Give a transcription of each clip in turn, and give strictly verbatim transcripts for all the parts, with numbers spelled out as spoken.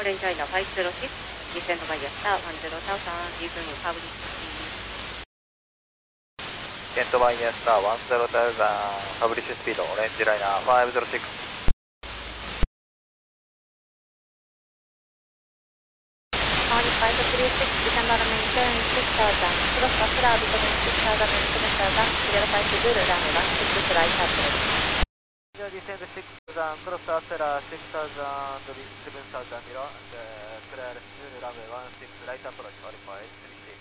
Orange China five zero six, descend by Yasta one zero thousand, resume public speed. Descend by Yasta one zero thousand, publish speed, Orange China five zero six. five three six, descend by maintain six thousand, cross the cloud between six thousand and seven thousand, zero five zero, runway one six, right approach. Descend six thousand, cross Acela six thousand, seven thousand, mirror, and uh, clear smooth runway one six, right approach, qualified, finish.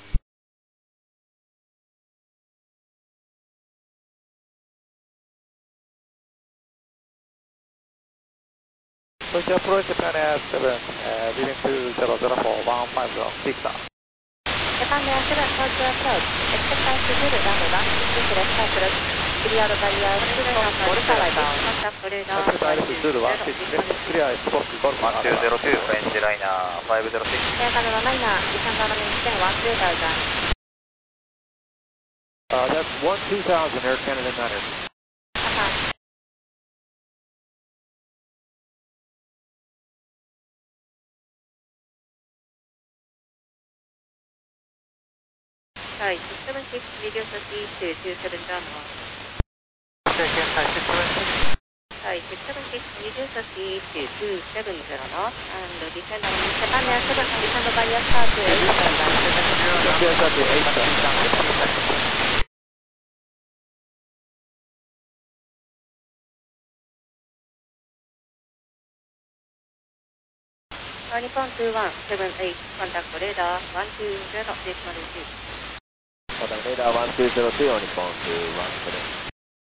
Push approach, Japan Air seven, uh, leading to zero zero four one five zero, six. Japan Air seven, approach approach, expect five zero, runway one six, left approach, clear barrier for arrival, contact radar one two zero six, clear spot golf one two zero two, Orange Liner five zero six. Air Canada Liner, descend by maintain one two thousand. Uh, that's one two thousand, Air Canada Niner. Uh-huh. Sorry, six seven six, video thirty to two seven Donald. Second, six seven six. Sorry, six seven six, video thirty to two seven zero knot, and descend on Japan Air seven, descend by Yasta to eight thousand. Yasta to eight thousand. Nippon two one seven eight, contact radar one two zero, decimal two. Contact radar one two zero two, Nippon two one seven eight.